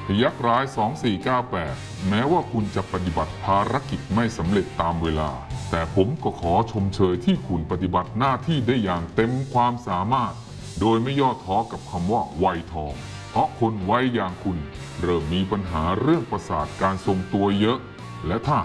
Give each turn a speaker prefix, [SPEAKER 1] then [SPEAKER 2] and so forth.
[SPEAKER 1] พยัคฆ์ร้าย2498แม้ว่าคุณจะปฏิบัติภารกิจไม่สำเร็จตามเวลาแต่ผมก็ขอชมเชยที่คุณปฏิบัติหน้าที่ได้อย่างเต็มความสามารถโดยไม่ย่อท้อกับคำว่าวัยทองเพราะคนวัยอย่างคุณเริ่มมีปัญหาเรื่องประสาทการทรงตัวเยอะและถ้า